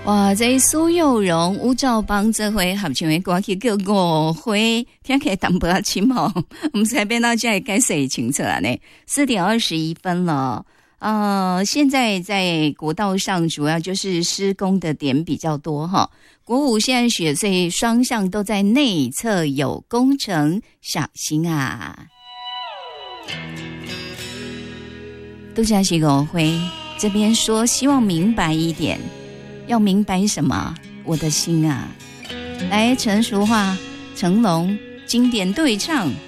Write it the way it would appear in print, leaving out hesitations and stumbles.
哇，这苏有容、吴兆邦这回合唱的歌曲叫《误会》，听起来淡薄深哦。我们才变到这里该谁清楚了呢？4:21了。现在在国道上主要就是施工的点比较多哈。国五现在雪隧双向都在内侧有工程，小心啊！杜家喜误会这边说，希望明白一点。要明白什么？我的心啊！来，陈淑桦、成龙经典对唱。